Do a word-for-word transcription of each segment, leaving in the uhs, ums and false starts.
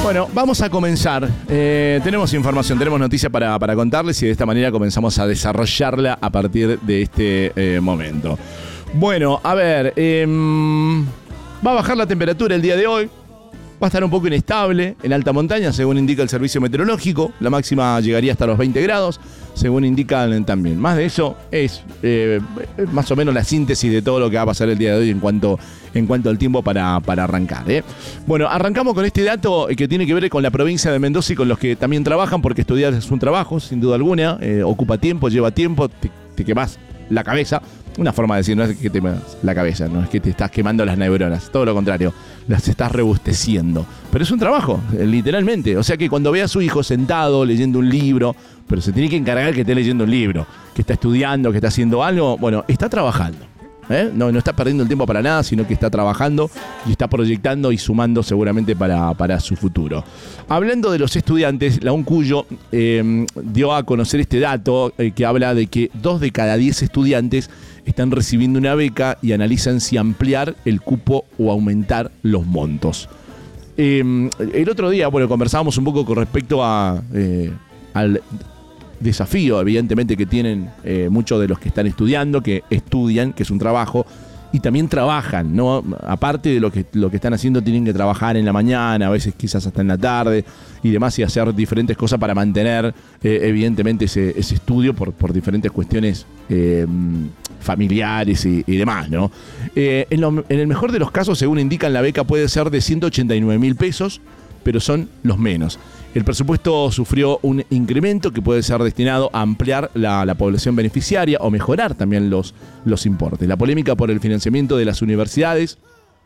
Bueno, vamos a comenzar. Eh, tenemos información, tenemos noticia para, para contarles y de esta manera comenzamos a desarrollarla a partir de este eh, momento. Bueno, a ver, eh, va a bajar la temperatura el día de hoy. Va a estar un poco inestable en alta montaña, según indica el servicio meteorológico. La máxima llegaría hasta los veinte grados, según indican también. Más de eso es eh, más o menos la síntesis de todo lo que va a pasar el día de hoy en cuanto, en cuanto al tiempo para, para arrancar. ¿eh? Bueno, arrancamos con este dato que tiene que ver con la provincia de Mendoza y con los que también trabajan, porque estudiar es un trabajo, sin duda alguna. Eh, ocupa tiempo, lleva tiempo, te, te quemás la cabeza. Una forma de decir, no es que te quemas la cabeza, no es que te estás quemando las neuronas, todo lo contrario, las estás rebusteciendo. Pero es un trabajo, literalmente. O sea que cuando ve a su hijo sentado leyendo un libro, pero se tiene que encargar que esté leyendo un libro, que está estudiando, que está haciendo algo, bueno, está trabajando. ¿eh? No, no está perdiendo el tiempo para nada, sino que está trabajando y está proyectando y sumando seguramente para, para su futuro. Hablando de los estudiantes, la UNCUYO eh, dio a conocer este dato eh, que habla de que dos de cada diez estudiantes están recibiendo una beca y analizan si ampliar el cupo o aumentar los montos. Eh, el otro día, bueno, conversábamos un poco con respecto a, eh, al desafío, evidentemente, que tienen eh, muchos de los que están estudiando, que estudian, que es un trabajo, y también trabajan, ¿no? Aparte de lo que, lo que están haciendo, tienen que trabajar en la mañana, a veces quizás hasta en la tarde y demás, y hacer diferentes cosas para mantener, eh, evidentemente, ese, ese estudio por, por diferentes cuestiones eh, familiares y, y demás, ¿no? Eh, en, lo, en el mejor de los casos, según indican, la beca puede ser de ciento ochenta y nueve mil pesos, pero son los menos. El presupuesto sufrió un incremento que puede ser destinado a ampliar la, la población beneficiaria o mejorar también los, los importes. La polémica por el financiamiento de las universidades,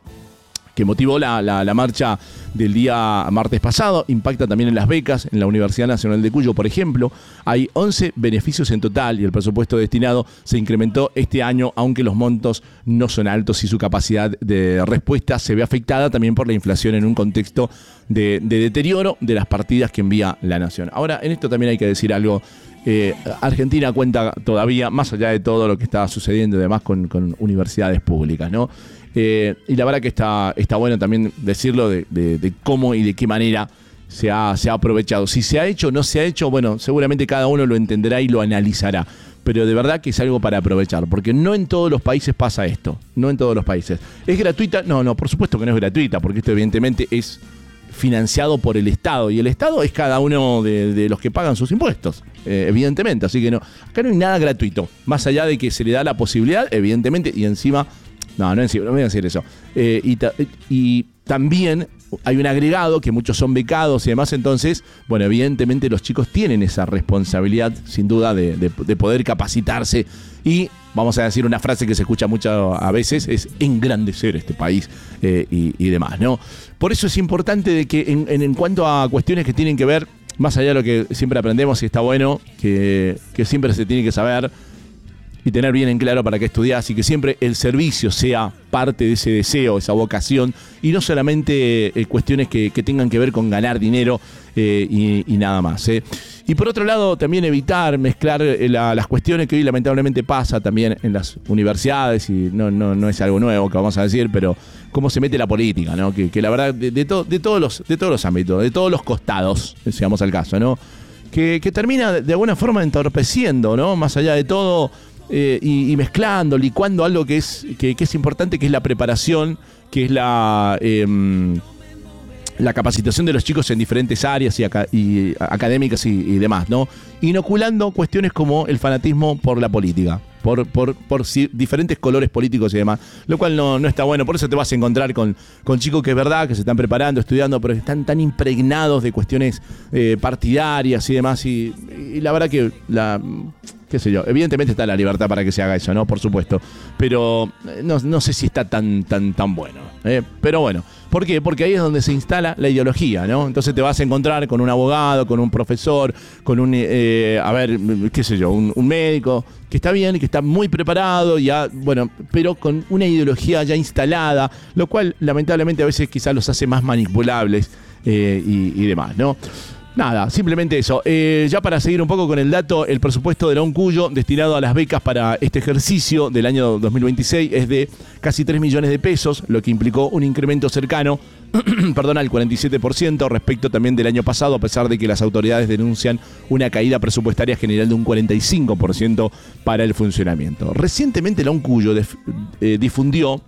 que motivó la, la, la marcha del día martes pasado, impacta también en las becas. En la Universidad Nacional de Cuyo, por ejemplo, hay once beneficios en total y el presupuesto destinado se incrementó este año, aunque los montos no son altos y su capacidad de respuesta se ve afectada también por la inflación en un contexto de, de deterioro de las partidas que envía la Nación. Ahora, en esto también hay que decir algo. Eh, Argentina cuenta todavía, más allá de todo lo que está sucediendo y demás, con, con universidades públicas, ¿no? Eh, y la verdad que está, está bueno también decirlo de, de, de cómo y de qué manera se ha, se ha aprovechado. Si se ha hecho o no se ha hecho, bueno, seguramente cada uno lo entenderá y lo analizará. Pero de verdad que es algo para aprovechar, porque no en todos los países pasa esto. No en todos los países. ¿Es gratuita? No, no, por supuesto que no es gratuita, porque esto evidentemente es financiado por el Estado. Y el Estado es cada uno de, de los que pagan sus impuestos, eh, evidentemente. Así que no, acá no hay nada gratuito. Más allá de que se le da la posibilidad, evidentemente, y encima... No, no, no voy a decir eso. Eh, y, ta, y también hay un agregado que muchos son becados y demás, entonces, bueno, evidentemente los chicos tienen esa responsabilidad, sin duda, de, de, de poder capacitarse y, vamos a decir una frase que se escucha mucho a veces, es engrandecer este país eh, y, y demás, ¿no? Por eso es importante de que en, en, en cuanto a cuestiones que tienen que ver, más allá de lo que siempre aprendemos y está bueno, que, que siempre se tiene que saber y tener bien en claro para qué estudiás y que siempre el servicio sea parte de ese deseo, esa vocación y no solamente eh, cuestiones que, que tengan que ver con ganar dinero eh, y, y nada más. ¿eh? Y por otro lado también evitar mezclar eh, la, las cuestiones que hoy lamentablemente pasa también en las universidades y no, no, no es algo nuevo que vamos a decir, pero cómo se mete la política, ¿no? Que, que la verdad de, de, to, de, todos los, de todos los ámbitos, de todos los costados, si vamos al caso, ¿no? Que, que termina de, de alguna forma entorpeciendo, ¿no? Más allá de todo... Eh, y, y mezclando, licuando algo que es, que, que es importante, que es la preparación, que es la, eh, la capacitación de los chicos en diferentes áreas y, aca- y académicas y, y demás, ¿no? Inoculando cuestiones como el fanatismo por la política, por, por, por si, diferentes colores políticos y demás, lo cual no, no está bueno. Por eso te vas a encontrar con, con chicos que es verdad, que se están preparando, estudiando, pero que están tan impregnados de cuestiones eh, partidarias y demás, y, y la verdad que la... qué sé yo, evidentemente está la libertad para que se haga eso, ¿no? Por supuesto. Pero no, no sé si está tan, tan, tan bueno. ¿eh? Pero bueno, ¿por qué? Porque ahí es donde se instala la ideología, ¿no? Entonces te vas a encontrar con un abogado, con un profesor, con un, eh, a ver, qué sé yo, un, un médico, que está bien y que está muy preparado, ya, bueno, pero con una ideología ya instalada, lo cual lamentablemente a veces quizás los hace más manipulables eh, y, y demás, ¿no? Nada, simplemente eso. Eh, ya para seguir un poco con el dato, el presupuesto de la UNCUYO destinado a las becas para este ejercicio del año dos mil veintiséis es de casi tres millones de pesos, lo que implicó un incremento cercano perdón, al cuarenta y siete por ciento respecto también del año pasado, a pesar de que las autoridades denuncian una caída presupuestaria general de un cuarenta y cinco por ciento para el funcionamiento. Recientemente la UNCUYO def, eh, difundió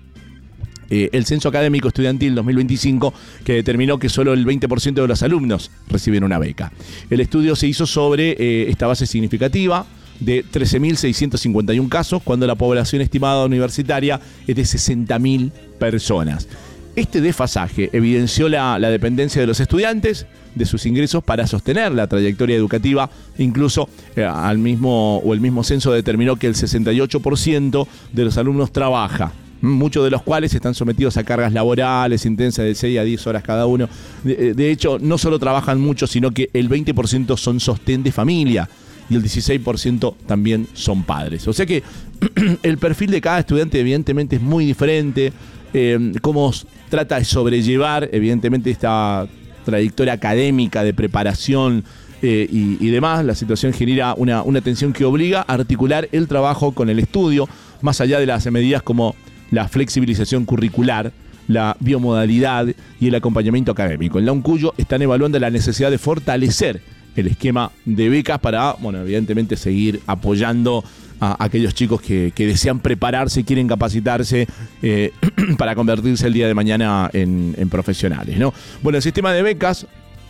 Eh, el censo académico estudiantil dos mil veinticinco, que determinó que solo el veinte por ciento de los alumnos reciben una beca. El estudio se hizo sobre eh, esta base significativa de trece mil seiscientos cincuenta y uno casos, cuando la población estimada universitaria es de sesenta mil personas. Este desfasaje evidenció la, la dependencia de los estudiantes de sus ingresos para sostener la trayectoria educativa. Incluso eh, al mismo, o el mismo censo determinó que el sesenta y ocho por ciento de los alumnos trabaja, muchos de los cuales están sometidos a cargas laborales intensas de seis a diez horas cada uno. De, de hecho, no solo trabajan mucho, sino que el veinte por ciento son sostén de familia y el dieciséis por ciento también son padres. O sea que el perfil de cada estudiante evidentemente es muy diferente. Eh, cómo trata de sobrellevar evidentemente esta trayectoria académica de preparación eh, y, y demás. La situación genera una, una tensión que obliga a articular el trabajo con el estudio, más allá de las medidas como la flexibilización curricular, la biomodalidad y el acompañamiento académico. En la UNCUYO están evaluando la necesidad de fortalecer el esquema de becas para, bueno, evidentemente seguir apoyando a aquellos chicos que, que desean prepararse y quieren capacitarse eh, para convertirse el día de mañana en, en profesionales, ¿no? Bueno, el sistema de becas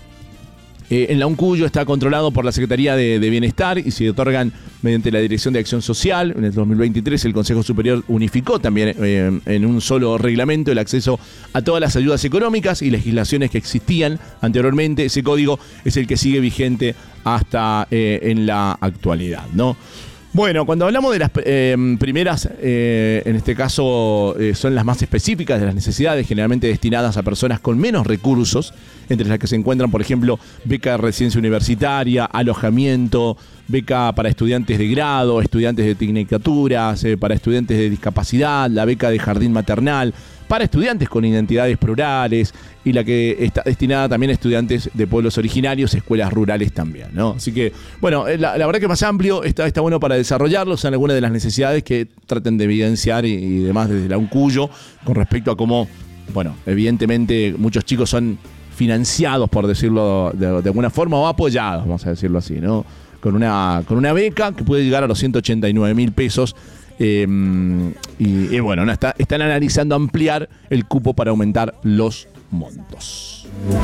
Eh, en la UNCUYO está controlado por la Secretaría de, de Bienestar y se otorgan mediante la Dirección de Acción Social. En el dos mil veintitrés el Consejo Superior unificó también eh, en un solo reglamento el acceso a todas las ayudas económicas y legislaciones que existían anteriormente. Ese código es el que sigue vigente hasta eh, en la actualidad, ¿no? Bueno, cuando hablamos de las eh, primeras, eh, en este caso eh, son las más específicas de las necesidades, generalmente destinadas a personas con menos recursos, entre las que se encuentran, por ejemplo, beca de residencia universitaria, alojamiento, beca para estudiantes de grado, estudiantes de tecnicaturas, eh, para estudiantes de discapacidad, la beca de jardín maternal, para estudiantes con identidades plurales y la que está destinada también a estudiantes de pueblos originarios, escuelas rurales también, ¿no? Así que, bueno, la, la verdad que más amplio, está, está bueno para desarrollarlo, son algunas de las necesidades que traten de evidenciar y, y demás desde la UNCUYO con respecto a cómo, bueno, evidentemente muchos chicos son financiados, por decirlo de, de alguna forma, o apoyados, vamos a decirlo así, ¿no? Con una, con una beca que puede llegar a los ciento ochenta y nueve mil pesos. Eh, y, y bueno, está, están analizando ampliar el cupo para aumentar los montos.